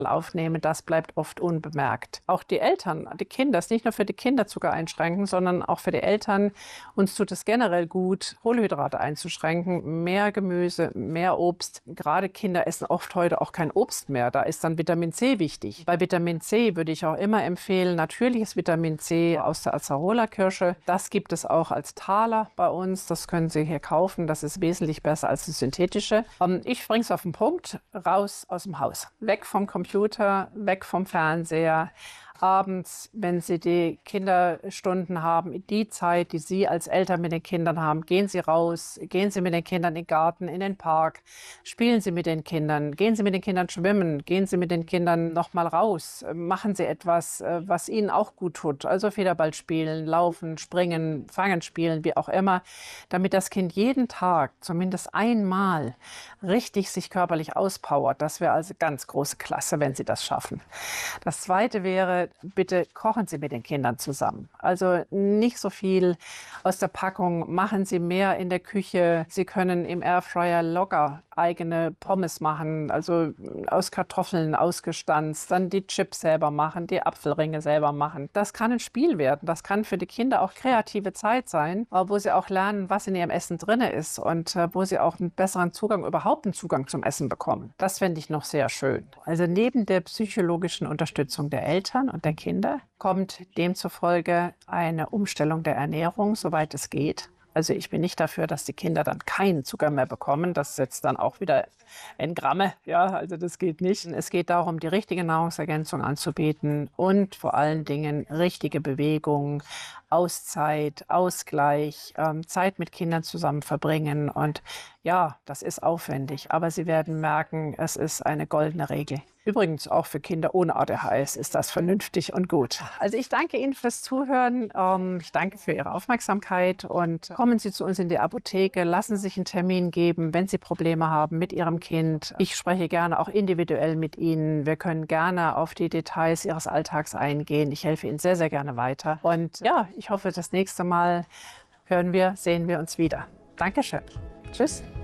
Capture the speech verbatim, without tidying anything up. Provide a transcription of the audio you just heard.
aufnehmen, das bleibt oft unbemerkt. Auch die Eltern, die Kinder, es ist nicht nur für die Kinder Zucker einschränken, sondern auch für die Eltern. Uns tut es generell gut, Kohlenhydrate einzuschränken, mehr Gemüse, mehr Obst. Gerade Kinder essen oft heute auch kein Obst mehr. Da ist dann Vitamin C wichtig. Bei Vitamin C würde ich auch immer empfehlen, natürliches Vitamin C aus der Acerola-Kirsche. Das gibt es auch als Taler bei uns. Das können Sie hier kaufen. Das ist wesentlich besser als das synthetische. Ich bringe es auf den Punkt, raus aus dem Haus, weg vom Computer. Computer, weg vom Fernseher. Abends, wenn Sie die Kinderstunden haben, die Zeit, die Sie als Eltern mit den Kindern haben, gehen Sie raus, gehen Sie mit den Kindern in den Garten, in den Park, spielen Sie mit den Kindern, gehen Sie mit den Kindern schwimmen, gehen Sie mit den Kindern noch mal raus, machen Sie etwas, was Ihnen auch gut tut, also Federball spielen, laufen, springen, fangen spielen, wie auch immer, damit das Kind jeden Tag zumindest einmal richtig sich körperlich auspowert. Das wäre also ganz große Klasse, wenn Sie das schaffen. Das Zweite wäre, bitte kochen Sie mit den Kindern zusammen. Also nicht so viel aus der Packung, machen Sie mehr in der Küche. Sie können im Airfryer locker eigene Pommes machen, also aus Kartoffeln ausgestanzt, dann die Chips selber machen, die Apfelringe selber machen. Das kann ein Spiel werden. Das kann für die Kinder auch kreative Zeit sein, wo sie auch lernen, was in ihrem Essen drin ist und wo sie auch einen besseren Zugang, überhaupt einen Zugang zum Essen bekommen. Das fände ich noch sehr schön. Also neben der psychologischen Unterstützung der Eltern und der Kinder kommt demzufolge eine Umstellung der Ernährung, soweit es geht. Also ich bin nicht dafür, dass die Kinder dann keinen Zucker mehr bekommen. Das setzt dann auch wieder in Gramme. Ja, also das geht nicht. Es geht darum, die richtige Nahrungsergänzung anzubieten und vor allen Dingen richtige Bewegung, Auszeit, Ausgleich, ähm, Zeit mit Kindern zusammen verbringen. Und ja, das ist aufwendig, aber Sie werden merken, es ist eine goldene Regel. Übrigens auch für Kinder ohne A D H S ist das vernünftig und gut. Also ich danke Ihnen fürs Zuhören. Ähm, ich danke für Ihre Aufmerksamkeit und kommen Sie zu uns in die Apotheke. Lassen Sie sich einen Termin geben, wenn Sie Probleme haben mit Ihrem Kind. Ich spreche gerne auch individuell mit Ihnen. Wir können gerne auf die Details Ihres Alltags eingehen. Ich helfe Ihnen sehr, sehr gerne weiter. Und ja, ich hoffe, das nächste Mal hören wir, sehen wir uns wieder. Dankeschön. Tschüss.